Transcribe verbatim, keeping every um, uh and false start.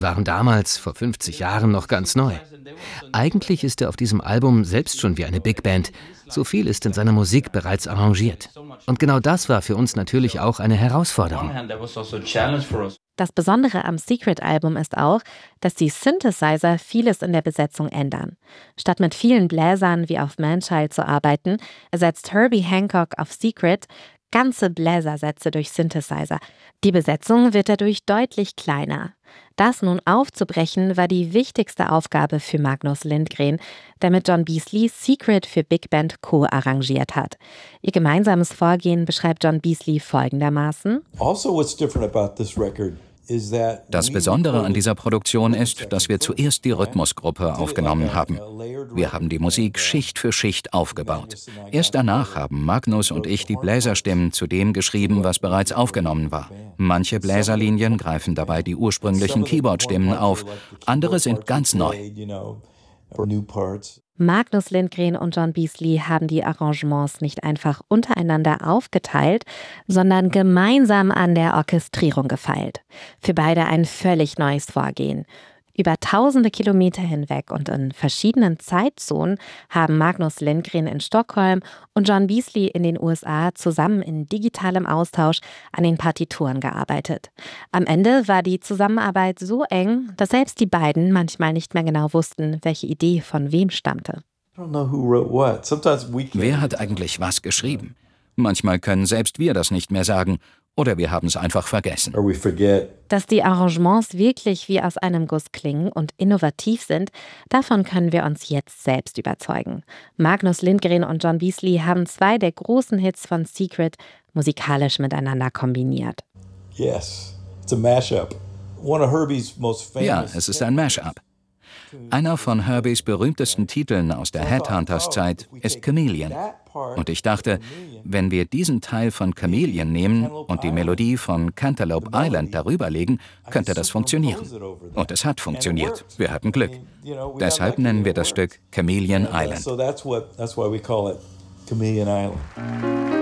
waren damals, vor fünfzig Jahren, noch ganz neu. Eigentlich ist er auf diesem Album selbst schon wie eine Big Band. So viel ist in seiner Musik bereits arrangiert. Und genau das war für uns natürlich auch eine Herausforderung. Das Besondere am Secret-Album ist auch, dass die Synthesizer vieles in der Besetzung ändern. Statt mit vielen Bläsern wie auf Manchild zu arbeiten, ersetzt Herbie Hancock auf Secret ganze Bläsersätze durch Synthesizer. Die Besetzung wird dadurch deutlich kleiner. Das nun aufzubrechen, war die wichtigste Aufgabe für Magnus Lindgren, der mit John Beasley Secret für Big Band co-arrangiert hat. Ihr gemeinsames Vorgehen beschreibt John Beasley folgendermaßen: Also, what's different about this record? Das Besondere an dieser Produktion ist, dass wir zuerst die Rhythmusgruppe aufgenommen haben. Wir haben die Musik Schicht für Schicht aufgebaut. Erst danach haben Magnus und ich die Bläserstimmen zu dem geschrieben, was bereits aufgenommen war. Manche Bläserlinien greifen dabei die ursprünglichen Keyboardstimmen auf, andere sind ganz neu. Magnus Lindgren und John Beasley haben die Arrangements nicht einfach untereinander aufgeteilt, sondern gemeinsam an der Orchestrierung gefeilt. Für beide ein völlig neues Vorgehen. Über tausende Kilometer hinweg und in verschiedenen Zeitzonen haben Magnus Lindgren in Stockholm und John Beasley in den U S A zusammen in digitalem Austausch an den Partituren gearbeitet. Am Ende war die Zusammenarbeit so eng, dass selbst die beiden manchmal nicht mehr genau wussten, welche Idee von wem stammte. Wer hat eigentlich was geschrieben? Manchmal können selbst wir das nicht mehr sagen. Oder wir haben es einfach vergessen. Dass die Arrangements wirklich wie aus einem Guss klingen und innovativ sind, davon können wir uns jetzt selbst überzeugen. Magnus Lindgren und John Beasley haben zwei der großen Hits von Secret musikalisch miteinander kombiniert. Ja, es ist ein Mashup. Einer von Herbies berühmtesten Titeln aus der Headhunters-Zeit ist Chameleon. Und ich dachte, wenn wir diesen Teil von Chameleon nehmen und die Melodie von Cantaloupe Island darüber legen, könnte das funktionieren. Und es hat funktioniert. Wir hatten Glück. Deshalb nennen wir das Stück Chameleon Island.